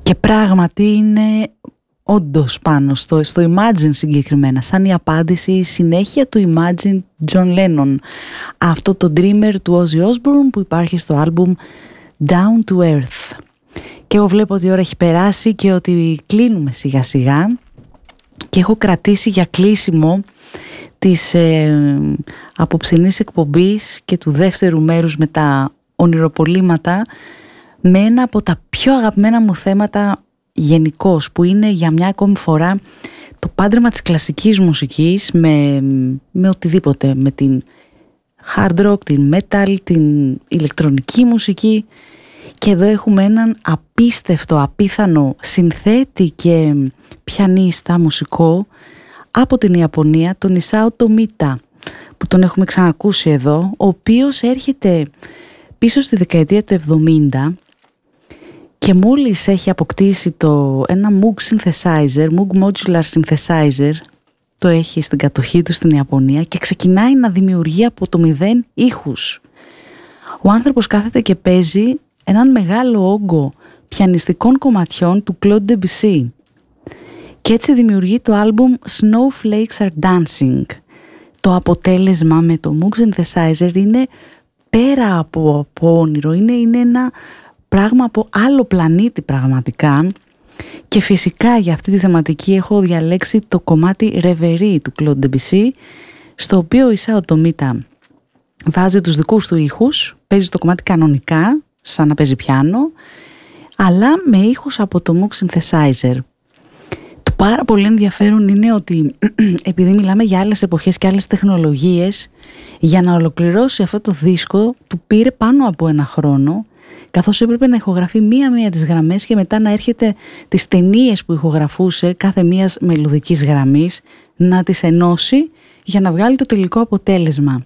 Και πράγματι είναι όντως πάνω στο Imagine συγκεκριμένα, σαν η απάντηση, η συνέχεια του Imagine John Lennon. Αυτό το Dreamer του Ozzy Osbourne που υπάρχει στο άλμπουμ Down to Earth. Και εγώ βλέπω ότι η ώρα έχει περάσει και ότι κλείνουμε σιγά σιγά και έχω κρατήσει για κλείσιμο της απόψινής εκπομπής και του δεύτερου μέρους με τα ονειροπολίματα με ένα από τα πιο αγαπημένα μου θέματα γενικώς, που είναι για μια ακόμη φορά το πάντρεμα της κλασικής μουσικής με οτιδήποτε, με την hard rock, την metal, την ηλεκτρονική μουσική. Και εδώ έχουμε έναν απίστευτο, απίθανο συνθέτη και πιανίστα μουσικό από την Ιαπωνία, τον Ισάο Τομίτα, που τον έχουμε ξανακούσει εδώ, ο οποίος έρχεται πίσω στη δεκαετία του 70 και μόλις έχει αποκτήσει ένα Moog synthesizer, Moog Modular Synthesizer, το έχει στην κατοχή του στην Ιαπωνία και ξεκινάει να δημιουργεί από το μηδέν ήχους. Ο άνθρωπος κάθεται και παίζει έναν μεγάλο όγκο πιανιστικών κομματιών του Claude Debussy και έτσι δημιουργεί το άλμπουμ Snowflakes Are Dancing. Το αποτέλεσμα με το Moog Synthesizer είναι πέρα από όνειρο, είναι ένα πράγμα από άλλο πλανήτη πραγματικά. Και φυσικά για αυτή τη θεματική έχω διαλέξει το κομμάτι Reverie του Claude Debussy, στο οποίο ο Ισάο Τομίτα βάζει τους δικούς του ήχους, παίζει το κομμάτι κανονικά σαν να παίζει πιάνο, αλλά με ήχους από το Moog Synthesizer. Το πάρα πολύ ενδιαφέρον είναι ότι επειδή μιλάμε για άλλες εποχές και άλλες τεχνολογίες, για να ολοκληρώσει αυτό το δίσκο του πήρε πάνω από ένα χρόνο, καθώς έπρεπε να ηχογραφεί μία-μία τις γραμμές και μετά να έρχεται τις ταινίες που ηχογραφούσε κάθε μίας μελωδικής γραμμής να τις ενώσει για να βγάλει το τελικό αποτέλεσμα.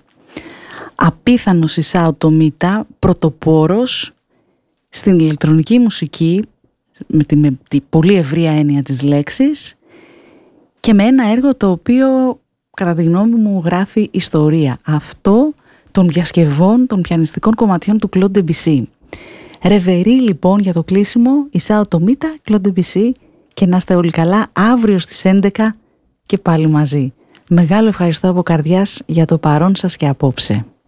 Απίθανος Ισάο Τομίτα, πρωτοπόρος στην ηλεκτρονική μουσική με τη πολύ ευρία έννοια της λέξης και με ένα έργο το οποίο κατά τη γνώμη μου γράφει ιστορία, αυτό των διασκευών των πιανιστικών κομματιών του Claude Debussy. Ρεβερί λοιπόν για το κλείσιμο, Ισάο Τομίτα, Claude Debussy, και να είστε όλοι καλά αύριο στις 11 και πάλι μαζί. Μεγάλο ευχαριστώ από καρδιάς για το παρόν σας και απόψε.